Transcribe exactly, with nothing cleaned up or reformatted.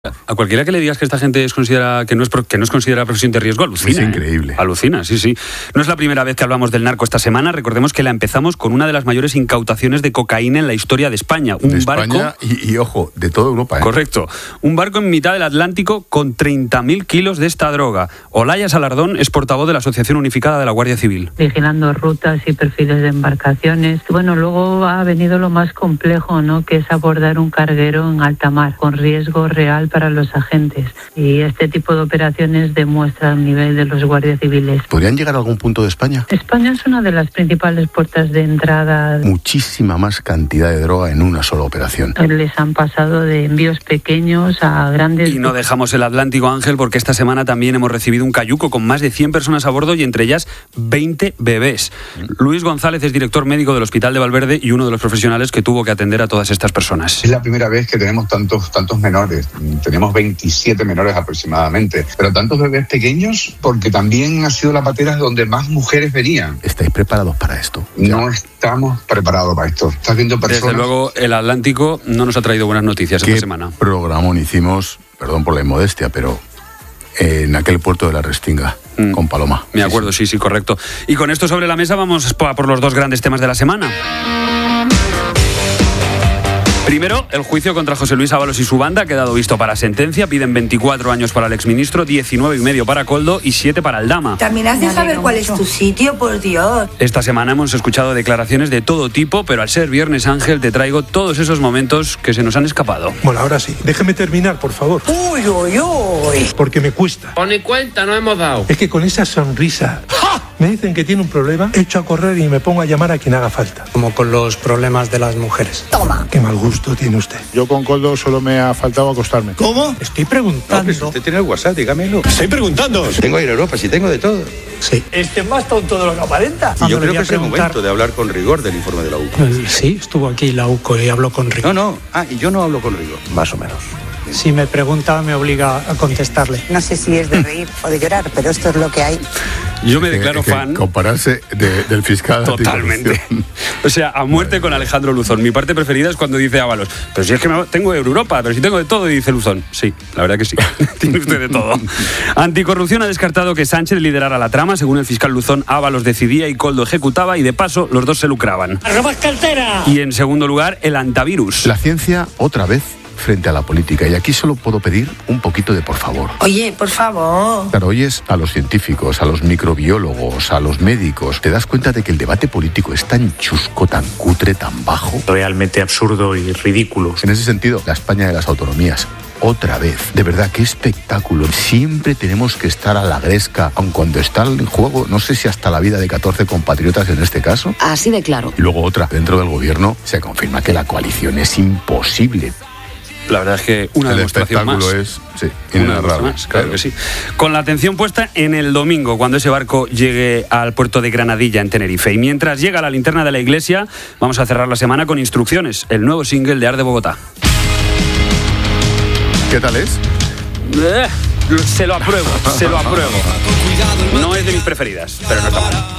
A cualquiera que le digas que esta gente es considera que no es que no es considerada profesión de riesgo, alucina. Es increíble. ¿eh? Alucina, sí, sí. No es la primera vez que hablamos del narco esta semana. Recordemos que la empezamos con una de las mayores incautaciones de cocaína en la historia de España. Un de barco, España y, y, ojo, de toda Europa. ¿eh? Correcto. Un barco en mitad del Atlántico con treinta mil kilos de esta droga. Olaya Salardón es portavoz de la Asociación Unificada de la Guardia Civil. Vigilando rutas y perfiles de embarcaciones. Bueno, luego ha venido lo más complejo, ¿no? Que es abordar un carguero en alta mar, con riesgo real para los agentes. Y este tipo de operaciones demuestra el nivel de los guardias civiles. ¿Podrían llegar a algún punto de España? España es una de las principales puertas de entrada. Muchísima más cantidad de droga en una sola operación. Les han pasado de envíos pequeños a grandes... Y no dejamos el Atlántico, Ángel, porque esta semana también hemos recibido un cayuco con más de cien personas a bordo y entre ellas veinte bebés. Luis González es director médico del Hospital de Valverde y uno de los profesionales que tuvo que atender a todas estas personas. Es la primera vez que tenemos tantos, tantos menores. Tenemos veintisiete menores aproximadamente. Pero tantos bebés pequeños porque también ha sido la patera donde más mujeres venían. ¿Estáis preparados para esto? No estamos preparados para esto. Estás viendo personas... Desde luego, el Atlántico no nos ha traído buenas noticias esta semana. ¿Qué programón hicimos, perdón por la inmodestia, pero en aquel puerto de la Restinga, mm. con Paloma? Me acuerdo, sí, sí, correcto. Y con esto sobre la mesa vamos a por los dos grandes temas de la semana. Primero, el juicio contra José Luis Ábalos y su banda ha quedado visto para sentencia. Piden veinticuatro años para el exministro, diecinueve y medio para Koldo y siete para Aldama. También has de saber cuál es tu sitio, por Dios. Esta semana hemos escuchado declaraciones de todo tipo, pero al ser viernes, Ángel, te traigo todos esos momentos que se nos han escapado. Bueno, ahora sí. Déjeme terminar, por favor. Uy, uy, uy. Porque me cuesta. Pon en cuenta, no hemos dado. Es que con esa sonrisa... ¡Ja! Me dicen que tiene un problema, echo a correr y me pongo a llamar a quien haga falta. Como con los problemas de las mujeres. Toma. Qué mal gusto tiene usted. Yo con Koldo solo me ha faltado acostarme. ¿Cómo? Estoy preguntando. No, si usted tiene el WhatsApp, dígamelo. Estoy preguntando. Tengo a ir a Europa, si tengo de todo. Sí. Este es más tonto de lo que aparenta. Y yo creo que es el momento de hablar con rigor del informe de la U C O. Sí, estuvo aquí la U C O y habló con rigor. No, no. Ah, y yo no hablo con rigor. Más o menos. Si me pregunta, me obliga a contestarle. No sé si es de reír o de llorar, pero esto es lo que hay. Yo me declaro que, que fan. Compararse de, del fiscal. Totalmente. O sea, a muerte Madre con Alejandro Luzón. Mi parte preferida es cuando dice Ábalos, pero si es que me, tengo Europa, pero si tengo de todo, y dice Luzón. Sí, la verdad que sí. Tiene usted de todo. Anticorrupción ha descartado que Sánchez liderara la trama. Según el fiscal Luzón, Ábalos decidía y Koldo ejecutaba y de paso los dos se lucraban. ¡Robas cartera! Y en segundo lugar, el antivirus. La ciencia, otra vez, frente a la política. Y aquí solo puedo pedir un poquito de por favor. Oye, por favor. Claro, oyes a los científicos, a los microbiólogos, a los médicos. Te das cuenta de que el debate político es tan chusco, tan cutre, tan bajo. Realmente absurdo y ridículo. En ese sentido, la España de las autonomías. Otra vez. De verdad, qué espectáculo. Siempre tenemos que estar a la gresca, aun cuando está en juego, no sé si hasta la vida de catorce compatriotas en este caso. Así de claro. Y luego otra. Dentro del gobierno se confirma que la coalición es imposible. La verdad es que una el demostración más. Es, sí, una demostración más, claro, claro que sí. Con la atención puesta en el domingo, cuando ese barco llegue al puerto de Granadilla, en Tenerife. Y mientras llega la linterna de la iglesia, vamos a cerrar la semana con Instrucciones, el nuevo single de Arde Bogotá. ¿Qué tal es? Eh, se lo apruebo, se lo apruebo. No es de mis preferidas, pero no está mal.